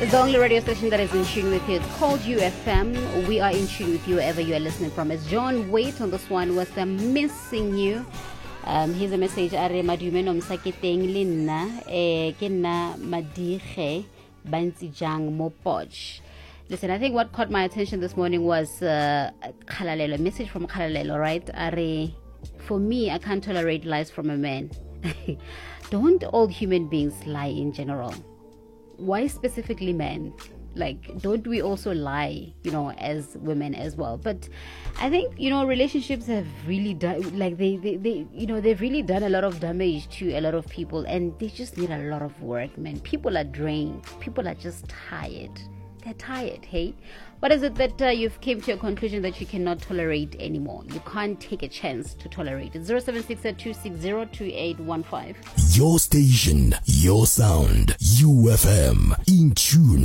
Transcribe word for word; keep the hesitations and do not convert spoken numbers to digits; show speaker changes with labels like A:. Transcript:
A: The only radio station that is in tune with you. It's called U F M. We are in tune with you wherever you are listening from. It's John Waite on this one with the Missing You. Um, here's a message. Are madume no msaketeng le nna eh ke nna madige bantsi jang mo Potch. Listen, I think what caught my attention this morning was uh, Khalalelo, a message from Khalalelo, right? Are, for me, I can't tolerate lies from a man. Don't all human beings lie in general? Why specifically men? Like, don't we also lie, you know, as women as well? But I think, you know, relationships have really done, like, they, they, they, you know, they've really done a lot of damage to a lot of people, and they just need a lot of work, man. People are drained. People are just tired. They're tired, hey? What is it that uh, you've came to a conclusion that you cannot tolerate anymore? You can't take a chance to tolerate it. zero seven six two six zero two eight one five.
B: Your station, your sound, U F M, in tune